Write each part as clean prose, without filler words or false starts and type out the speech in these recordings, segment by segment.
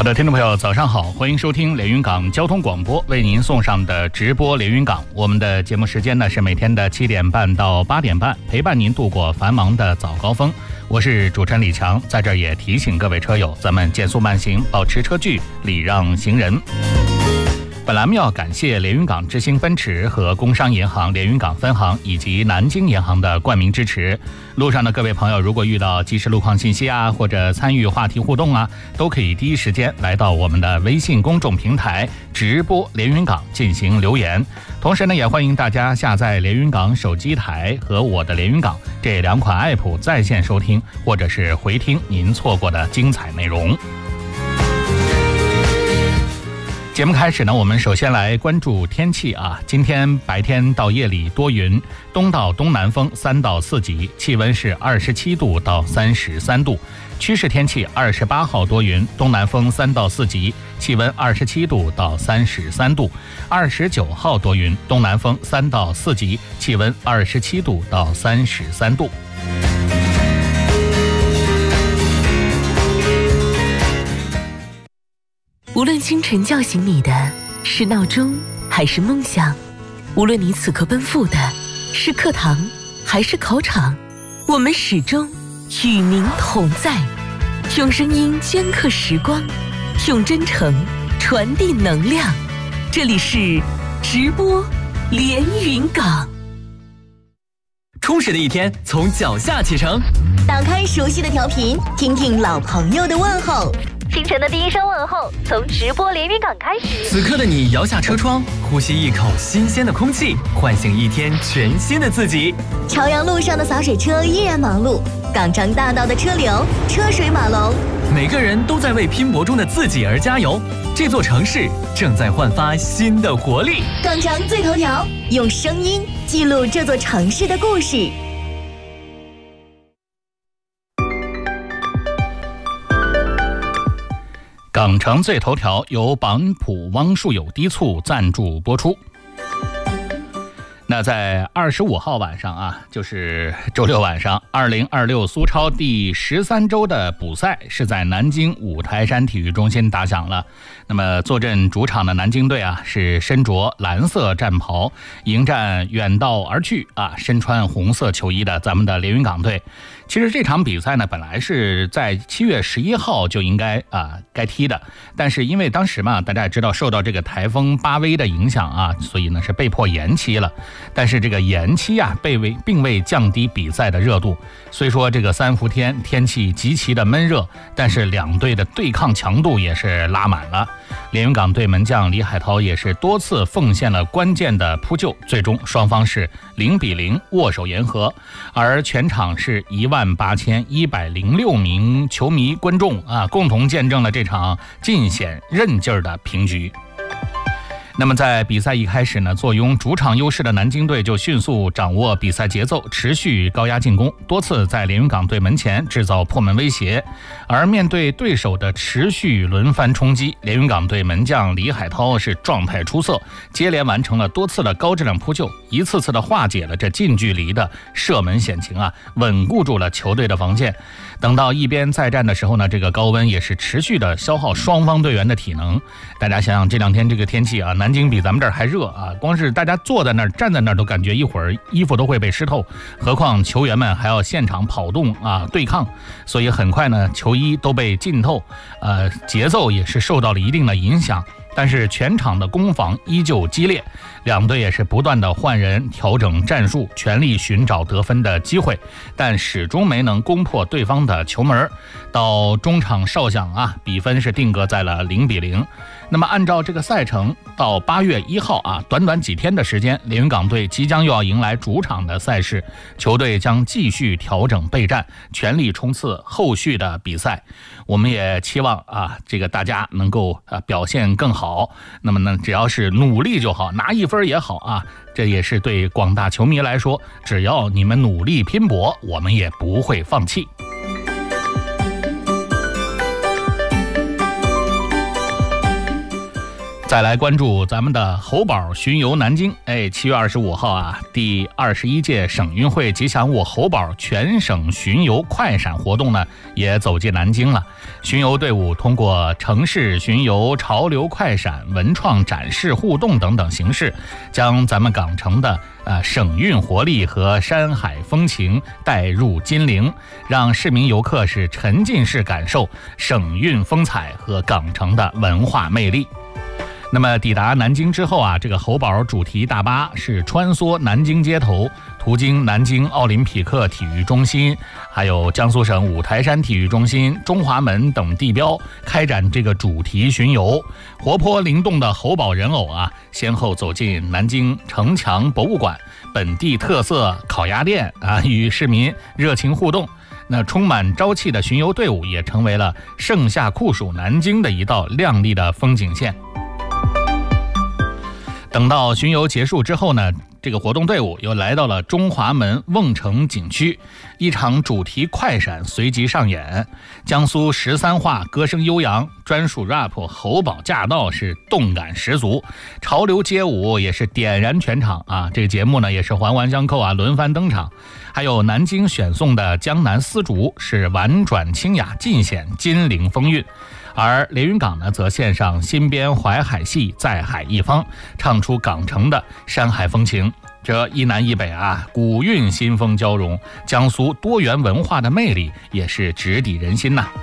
的，听众朋友早上好，欢迎收听连云港交通广播为您送上的直播连云港。我们的节目时间呢是每天的7点半到8点半，陪伴您度过繁忙的早高峰。我是主持人李强，在这儿也提醒各位车友，咱们减速慢行，保持车距，礼让行人。本栏目要感谢连云港之星奔驰和工商银行连云港分行以及南京银行的冠名支持。路上的各位朋友，如果遇到即时路况信息啊，或者参与话题互动啊，都可以第一时间来到我们的微信公众平台直播连云港进行留言。同时呢，也欢迎大家下载连云港手机台和我的连云港这2款 app 在线收听或者是回听您错过的精彩内容。节目开始呢，我们首先来关注天气啊。今天白天到夜里多云，东到东南风3到4级，气温是27度到33度。趋势天气28号多云，东南风3到4级，气温27度到33度。29号多云，东南风3到4级，气温27度到33度。 无论清晨叫醒你的是闹钟还是梦想，无论你此刻奔赴的是课堂还是考场，我们始终与您同在，用声音镌刻时光，用真诚传递能量。这里是直播连云港。 充实的一天从脚下启程， 打开熟悉的调频，听听老朋友的问候。 清晨的第一声问候，从直播连云港开始。 此刻的你摇下车窗，呼吸一口新鲜的空气，唤醒一天全新的自己。 朝阳路上的洒水车依然忙碌，港张大道的车流车水马龙， 每个人都在为拼搏中的自己而加油。这座城市正在焕发新的活力。 港张最头条，用声音记录这座城市的故事。 港城最头条由板浦汪树友低促赞助播出。那在25号晚上啊，就是周六晚上，2026苏超第13周的补赛是在南京五台山体育中心打响了。那么坐镇主场的南京队啊，是身着蓝色战袍迎战远道而去啊，身穿红色球衣的咱们的连云港队。其实这场比赛呢，本来是在7月11号就应该踢的，但是因为当时嘛，大家也知道受到这个台风巴威的影响啊，所以呢是被迫延期了。但是这个延期啊，并未降低比赛的热度。虽说这个3伏天天气极其的闷热，但是两队的对抗强度也是拉满了。连云港队门将李海涛也是多次奉献了关键的扑救，最终双方是0-0握手言和。而全场是18106名球迷观众啊，共同见证了这场尽显韧劲儿的平局。那么在比赛一开始呢，坐拥主场优势的南京队就迅速掌握比赛节奏，持续高压进攻，多次在连云港队门前制造破门威胁。而面对对手的持续轮番冲击，连云港队门将李海涛是状态出色，接连完成了多次的高质量扑救，一次次的化解了这近距离的射门险情啊，稳固住了球队的防线。等到一边再战的时候呢，这个高温也是持续的消耗双方队员的体能。大家想想这2天这个天气啊，南京比咱们这儿还热啊，光是大家坐在那儿站在那儿都感觉一会儿衣服都会被湿透，何况球员们还要现场跑动啊对抗，所以很快呢球衣都被浸透，节奏也是受到了一定的影响。但是全场的攻防依旧激烈，两队也是不断的换人调整战术，全力寻找得分的机会，但始终没能攻破对方的球门。到中场哨响啊，比分是定格在了0-0。那么按照这个赛程，到8月1号啊，短短几天的时间，连云港队即将又要迎来主场的赛事，球队将继续调整备战，全力冲刺后续的比赛。我们也期望啊，这个大家能够表现更好。那么呢，只要是努力就好，拿1分也好啊。这也是对广大球迷来说，只要你们努力拼搏，我们也不会放弃。 再来关注咱们的猴宝巡游南京。7月25号啊，第21届省运会吉祥物猴宝全省巡游快闪活动呢，也走进南京了。巡游队伍通过城市巡游、潮流快闪、文创展示互动等等形式，将咱们港城的省运活力和山海风情带入金陵，让市民游客是沉浸式感受省运风采和港城的文化魅力。那么抵达南京之后啊，这个猴宝主题大巴是穿梭南京街头，途经南京奥林匹克体育中心，还有江苏省五台山体育中心、中华门等地标，开展这个主题巡游。活泼灵动的猴宝人偶啊，先后走进南京城墙博物馆、本地特色烤鸭店啊，与市民热情互动。那充满朝气的巡游队伍也成为了盛夏酷暑南京的一道亮丽的风景线。等到巡游结束之后呢，这个活动队伍又来到了中华门瓮城景区，一场主题快闪随即上演。江苏13话歌声悠扬，专属 rap 猴宝驾到是动感十足，潮流街舞也是点燃全场啊！这个节目呢也是环环相扣啊，轮番登场。还有南京选送的江南丝竹是婉转清雅，尽显金陵风韵。而连云港呢，则献上新编淮海戏，在海一方，唱出港城的山海风情。这一南一北啊，古韵新风交融，江苏多元文化的魅力也是直抵人心呐。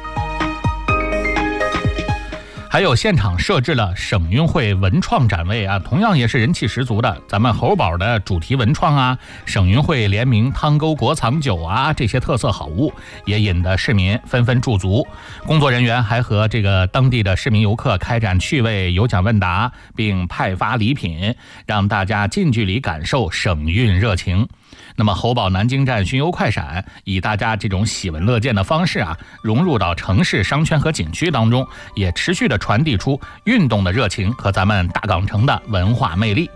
还有现场设置了省运会文创展位啊，同样也是人气十足的。咱们猴宝的主题文创啊，省运会联名汤沟国藏酒啊，这些特色好物也引得市民纷纷驻足。工作人员还和这个当地的市民游客开展趣味有奖问答，并派发礼品，让大家近距离感受省运热情。那么猴宝南京站巡游快闪以大家这种喜闻乐见的方式啊，融入到城市商圈和景区当中，也持续的传递出运动的热情和咱们大港城的文化魅力。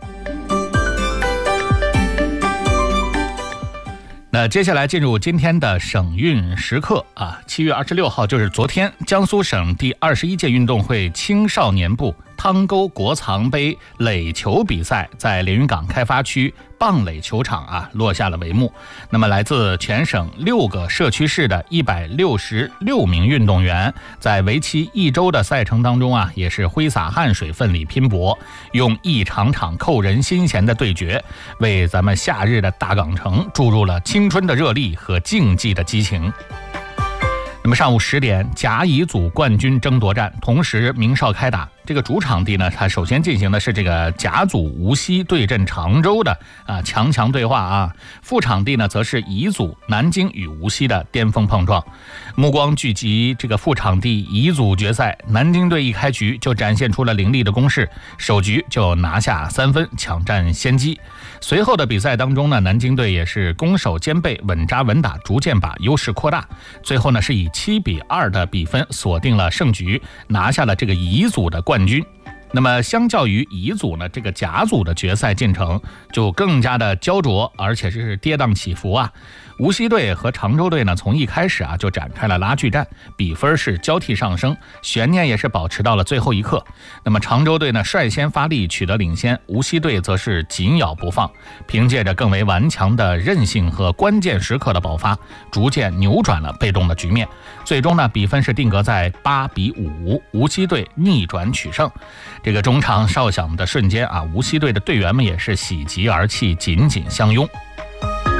那接下来进入今天的省运时刻啊，7月26号就是昨天，江苏省第21届运动会青少年部汤沟国藏杯垒球比赛在连云港开发区棒垒球场啊落下了帷幕。那么来自全省6个社区市的166名运动员，在为期1周的赛程当中啊，也是挥洒汗水，奋力拼搏，用一场场扣人心弦的对决，为咱们夏日的大港城注入了青春的热力和竞技的激情。那么上午10点，甲乙组冠军争夺战同时鸣哨开打。这个主场地呢，它首先进行的是这个甲组无锡对阵常州的强对话啊。副场地呢，则是乙组南京与无锡的巅峰碰撞。目光聚集这个副场地乙组决赛，南京队一开局就展现出了凌厉的攻势，首局就拿下3分，抢占先机。随后的比赛当中呢，南京队也是攻守兼备，稳扎稳打，逐渐把优势扩大。最后呢，是以7-2的比分锁定了胜局，拿下了这个乙组的冠军。那么相较于乙组呢，这个甲组的决赛进程就更加的焦灼，而且是跌宕起伏啊。无锡队和常州队呢，从一开始就展开了拉锯战，比分是交替上升，悬念也是保持到了最后一刻。那么常州队呢，率先发力取得领先，无锡队则是紧咬不放，凭借着更为顽强的韧性和关键时刻的爆发，逐渐扭转了被动的局面。最终呢，比分是定格在8-5，无锡队逆转取胜。这个中场哨响的瞬间啊，无锡队的队员们也是喜极而泣，紧紧相拥。